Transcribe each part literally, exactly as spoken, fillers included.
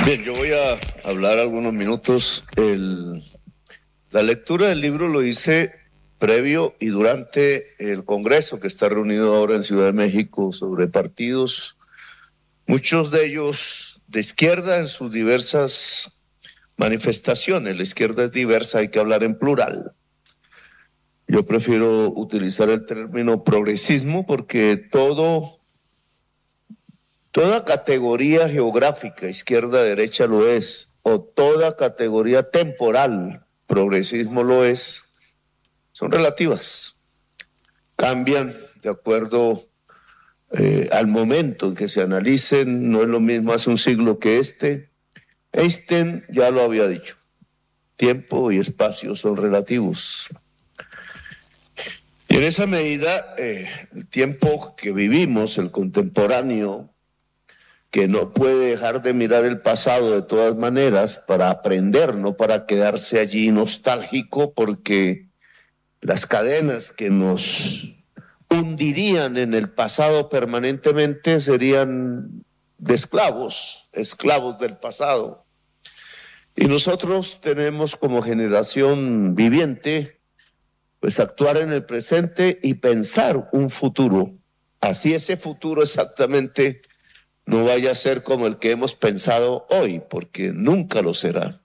Bien, yo voy a hablar algunos minutos. El, la lectura del libro lo hice previo y durante el Congreso que está reunido ahora en Ciudad de México sobre partidos, muchos de ellos de izquierda en sus diversas manifestaciones. La izquierda es diversa, hay que hablar en plural. Yo prefiero utilizar el término progresismo porque todo... Toda categoría geográfica, izquierda, derecha lo es, o toda categoría temporal, progresismo lo es, son relativas. Cambian de acuerdo eh, al momento en que se analicen, no es lo mismo hace un siglo que este. Einstein ya lo había dicho, tiempo y espacio son relativos. Y en esa medida, eh, el tiempo que vivimos, el contemporáneo, que no puede dejar de mirar el pasado de todas maneras para aprender, no para quedarse allí nostálgico, porque las cadenas que nos hundirían en el pasado permanentemente serían de esclavos, esclavos del pasado. Y nosotros tenemos como generación viviente, pues actuar en el presente y pensar un futuro. Así ese futuro exactamente no vaya a ser como el que hemos pensado hoy, porque nunca lo será.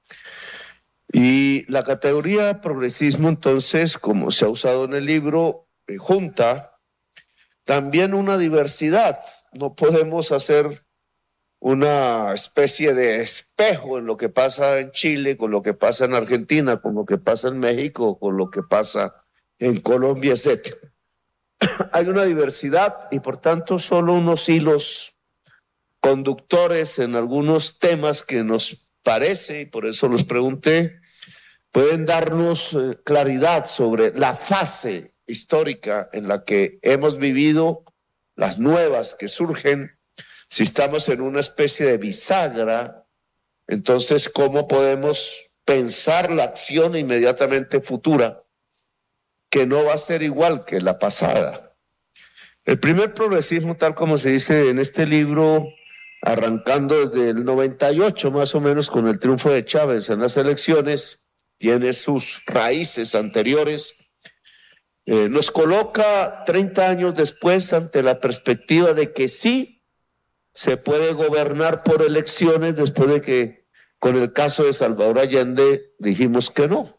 Y la categoría progresismo, entonces, como se ha usado en el libro, eh, junta también una diversidad. No podemos hacer una especie de espejo en lo que pasa en Chile, con lo que pasa en Argentina, con lo que pasa en México, con lo que pasa en Colombia, etcétera. Hay una diversidad y, por tanto, solo unos hilos conductores en algunos temas que nos parece, y por eso los pregunté, pueden darnos eh, claridad sobre la fase histórica en la que hemos vivido, las nuevas que surgen. Si estamos en una especie de bisagra, entonces ¿cómo podemos pensar la acción inmediatamente futura, que no va a ser igual que la pasada? El primer progresismo, tal como se dice en este libro, arrancando desde el noventa y ocho más o menos con el triunfo de Chávez en las elecciones, tiene sus raíces anteriores, eh, nos coloca treinta años después ante la perspectiva de que sí se puede gobernar por elecciones, después de que con el caso de Salvador Allende dijimos que no.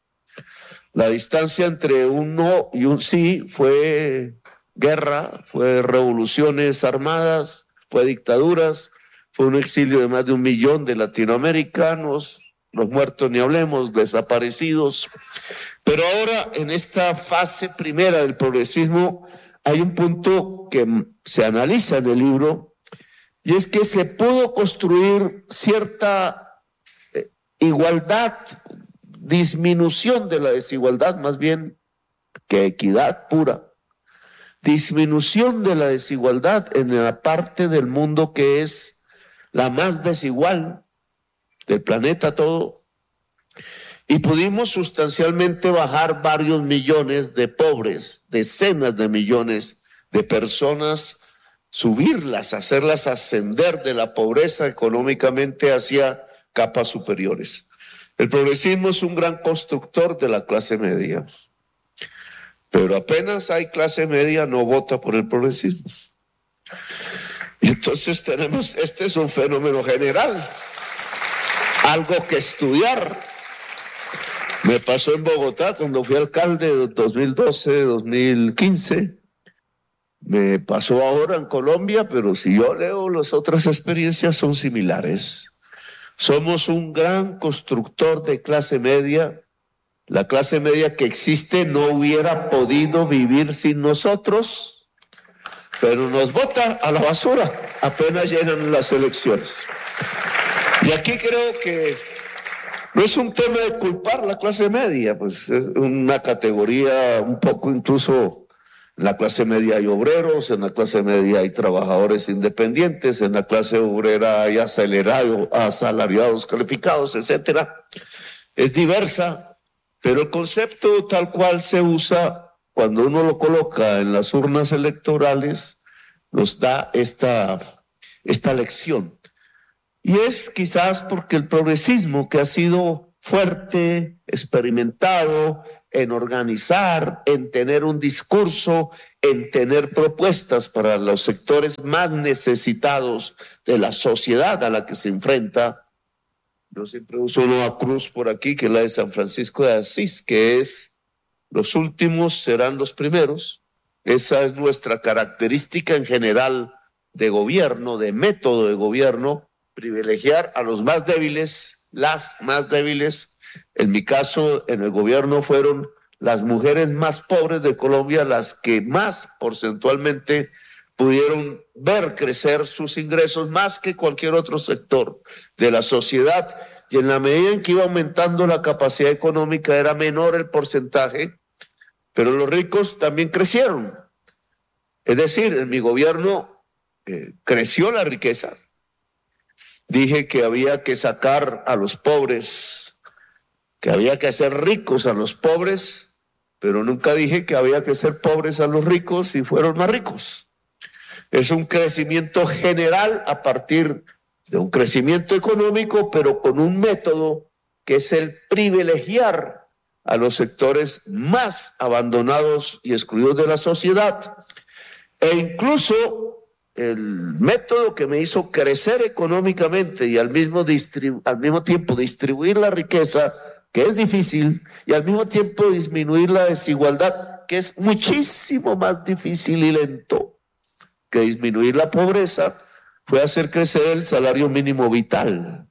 La distancia entre un no y un sí fue guerra, fue revoluciones armadas, fue dictaduras, fue un exilio de más de un millón de latinoamericanos, los muertos ni hablemos, desaparecidos. Pero ahora, en esta fase primera del progresismo, hay un punto que se analiza en el libro, y es que se pudo construir cierta eh, igualdad, disminución de la desigualdad, más bien que equidad pura. Disminución de la desigualdad en la parte del mundo que es la más desigual del planeta todo. Y pudimos sustancialmente bajar varios millones de pobres, decenas de millones de personas, subirlas, hacerlas ascender de la pobreza económicamente hacia capas superiores. El progresismo es un gran constructor de la clase media. Pero apenas hay clase media, no vota por el progresismo. Y entonces tenemos, este es un fenómeno general, algo que estudiar. Me pasó en Bogotá cuando fui alcalde de dos mil doce, dos mil quince. Me pasó ahora en Colombia, pero si yo leo las otras experiencias son similares. Somos un gran constructor de clase media. La clase media que existe no hubiera podido vivir sin nosotros, pero nos bota a la basura apenas llegan las elecciones. Y aquí creo que no es un tema de culpar a la clase media, pues es una categoría un poco incluso. En la clase media hay obreros, en la clase media hay trabajadores independientes, en la clase obrera hay acelerados, asalariados calificados, etcétera. Es diversa. Pero el concepto tal cual se usa cuando uno lo coloca en las urnas electorales nos da esta, esta lección. Y es quizás porque el progresismo, que ha sido fuerte, experimentado en organizar, en tener un discurso, en tener propuestas para los sectores más necesitados de la sociedad a la que se enfrenta. Yo siempre uso una cruz por aquí, que es la de San Francisco de Asís, que es: los últimos serán los primeros. Esa es nuestra característica en general de gobierno, de método de gobierno, privilegiar a los más débiles, las más débiles. En mi caso, en el gobierno fueron las mujeres más pobres de Colombia las que más porcentualmente pudieron ver crecer sus ingresos más que cualquier otro sector de la sociedad. Y en la medida en que iba aumentando la capacidad económica era menor el porcentaje, pero los ricos también crecieron. Es decir, en mi gobierno eh, creció la riqueza. Dije que había que sacar a los pobres, que había que hacer ricos a los pobres, pero nunca dije que había que hacer pobres a los ricos y fueron más ricos. Es un crecimiento general a partir de un crecimiento económico, pero con un método que es el privilegiar a los sectores más abandonados y excluidos de la sociedad. E incluso el método que me hizo crecer económicamente y al mismo, distribu- al mismo tiempo distribuir la riqueza, que es difícil, y al mismo tiempo disminuir la desigualdad, que es muchísimo más difícil y lento que disminuir la pobreza, fue hacer crecer el salario mínimo vital.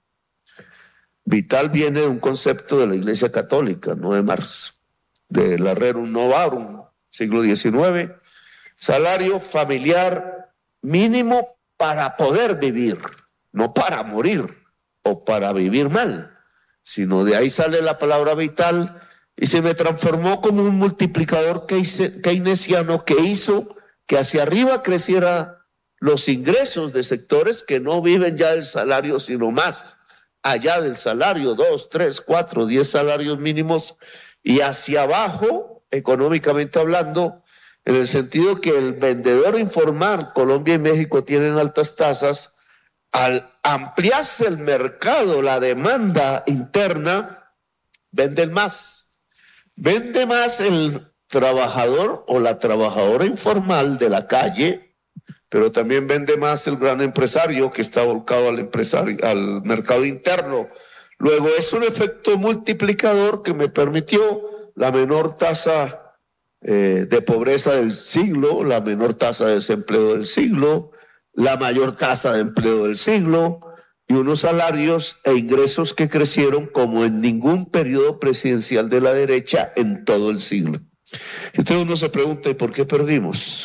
Vital viene de un concepto de la Iglesia Católica, no de Marx, de la Rerum Novarum, siglo diecinueve. Salario familiar mínimo para poder vivir, no para morir o para vivir mal, sino de ahí sale la palabra vital y se me transformó como un multiplicador keynesiano que hizo que hacia arriba creciera los ingresos de sectores que no viven ya del salario, sino más allá del salario, dos, tres, cuatro, diez salarios mínimos, y hacia abajo, económicamente hablando, en el sentido que el vendedor informal, Colombia y México tienen altas tasas, al ampliarse el mercado, la demanda interna, venden más. Vende más el trabajador o la trabajadora informal de la calle, pero también vende más el gran empresario que está volcado al empresario, al mercado interno. Luego es un efecto multiplicador que me permitió la menor tasa eh, de pobreza del siglo, la menor tasa de desempleo del siglo, la mayor tasa de empleo del siglo y unos salarios e ingresos que crecieron como en ningún periodo presidencial de la derecha en todo el siglo. Entonces uno se pregunta, ¿y por qué perdimos?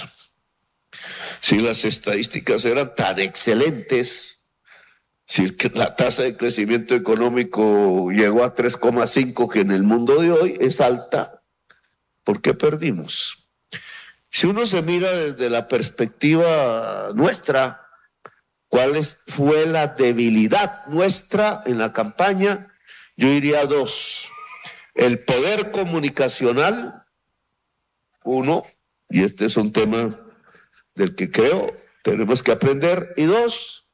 Si las estadísticas eran tan excelentes, si la tasa de crecimiento económico llegó a tres coma cinco, que en el mundo de hoy es alta, ¿por qué perdimos? Si uno se mira desde la perspectiva nuestra, ¿cuál es, fue la debilidad nuestra en la campaña? Yo diría dos. El poder comunicacional, uno, y este es un tema del que creo tenemos que aprender, y dos,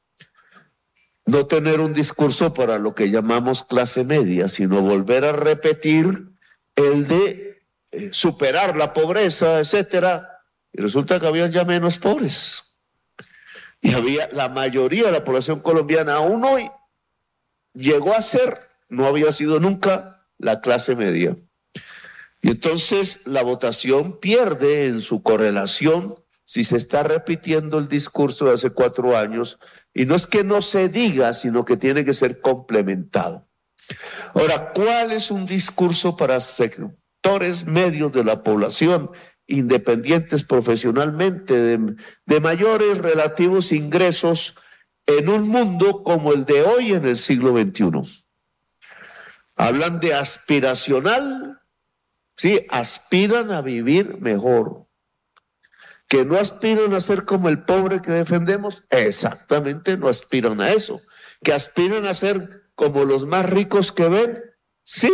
no tener un discurso para lo que llamamos clase media, sino volver a repetir el de eh, superar la pobreza, etcétera, y resulta que había ya menos pobres. Y había la mayoría de la población colombiana aún hoy llegó a ser, no había sido nunca, la clase media. Y entonces la votación pierde en su correlación si se está repitiendo el discurso de hace cuatro años, y no es que no se diga, sino que tiene que ser complementado. Ahora, ¿cuál es un discurso para sectores medios de la población, independientes profesionalmente, de, de mayores relativos ingresos en un mundo como el de hoy en el siglo veintiuno? Hablan de aspiracional, sí, aspiran a vivir mejor. ¿Que no aspiran a ser como el pobre que defendemos? Exactamente, no aspiran a eso. ¿Que aspiran a ser como los más ricos que ven? Sí.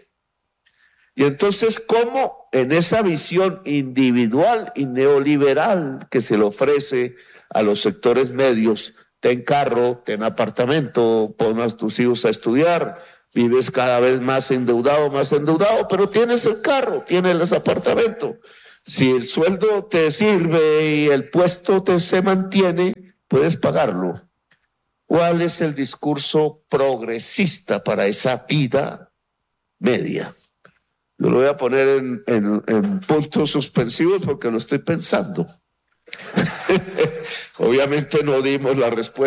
Y entonces, ¿cómo en esa visión individual y neoliberal que se le ofrece a los sectores medios ten carro, ten apartamento, pon a tus hijos a estudiar, vives cada vez más endeudado, más endeudado, pero tienes el carro, tienes el apartamento. Si el sueldo te sirve y el puesto te se mantiene, puedes pagarlo. ¿Cuál es el discurso progresista para esa vida media? Yo lo voy a poner en, en, en puntos suspensivos porque lo estoy pensando. Obviamente no dimos la respuesta.